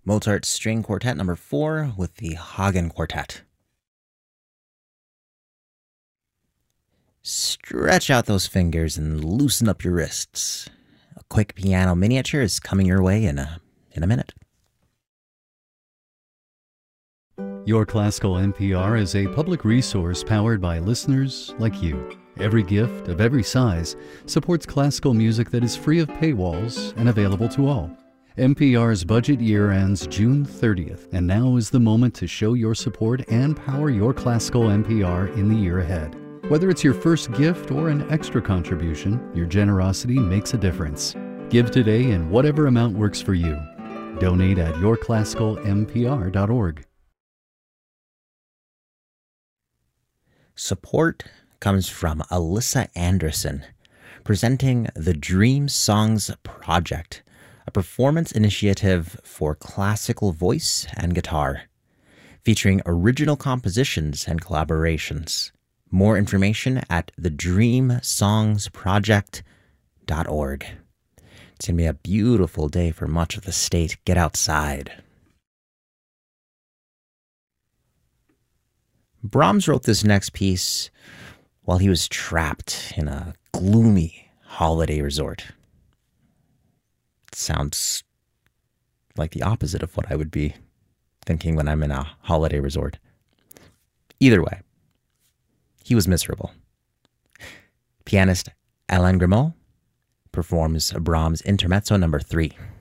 Mozart String Quartet number 4 with the Hagen Quartet. Stretch out those fingers and loosen up your wrists. A quick piano miniature is coming your way in a minute. Your Classical NPR is a public resource powered by listeners like you. Every gift of every size supports classical music that is free of paywalls and available to all. NPR's budget year ends June 30th, and now is the moment to show your support and power your Classical NPR in the year ahead. Whether it's your first gift or an extra contribution, your generosity makes a difference. Give today in whatever amount works for you. Donate at yourclassicalnpr.org. Support comes from Alyssa Anderson, presenting the Dream Songs Project, a performance initiative for classical voice and guitar, featuring original compositions and collaborations. More information at thedreamsongsproject.org. It's going to be a beautiful day for much of the state. Get outside. Brahms wrote this next piece while he was trapped in a gloomy holiday resort. It sounds like the opposite of what I would be thinking when I'm in a holiday resort. Either way, he was miserable. Pianist Alain Grimaud performs Brahms Intermezzo number 3.